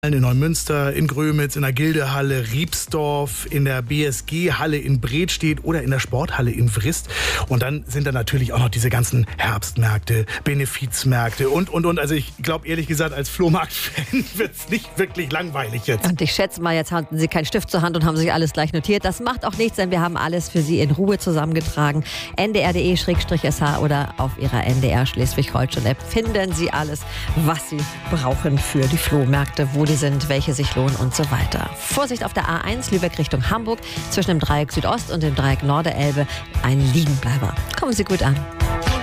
In Neumünster, in Grömitz, in der Gildehalle, Riebsdorf, in der BSG-Halle in Bredstedt oder in der Sporthalle in Vrist. Und dann sind da natürlich auch noch diese ganzen Herbstmärkte, Benefizmärkte und. Also ich glaube ehrlich gesagt, als Flohmarkt-Fan wird es nicht wirklich langweilig jetzt. Und ich schätze mal, jetzt hatten Sie keinen Stift zur Hand und haben sich alles gleich notiert. Das macht auch nichts, denn wir haben alles für Sie in Ruhe zusammengetragen. ndr.de/sh oder auf Ihrer NDR Schleswig-Holstein-App finden Sie alles, was Sie brauchen für die Flohmärkte, wo die sind, welche sich lohnen und so weiter. Vorsicht auf der A1 Lübeck Richtung Hamburg, zwischen dem Dreieck Südost und dem Dreieck Norderelbe ein Liegenbleiber. Kommen Sie gut an.